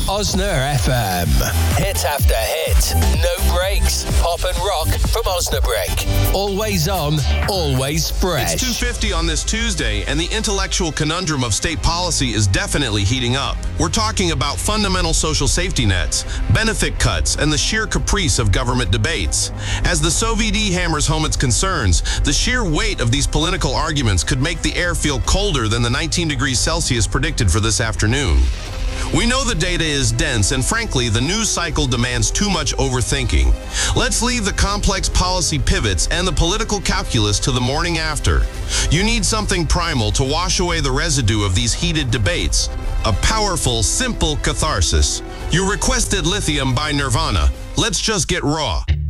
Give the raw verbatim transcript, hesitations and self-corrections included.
Osna F M. Hit after hit. No breaks. Pop and rock from Osnabrück. Always on, always fresh. It's two fifty on this Tuesday, and the intellectual conundrum of state policy is definitely heating up. We're talking about fundamental social safety nets, benefit cuts, and the sheer caprice of government debates. As the Soviet hammers home its concerns, the sheer weight of these political arguments could make the air feel colder than the nineteen degrees Celsius predicted for this afternoon. We know the data is dense, and frankly, the news cycle demands too much overthinking. Let's leave the complex policy pivots and the political calculus to the morning after. You need something primal to wash away the residue of these heated debates. A powerful, simple catharsis. You requested Lithium by Nirvana. Let's just get raw.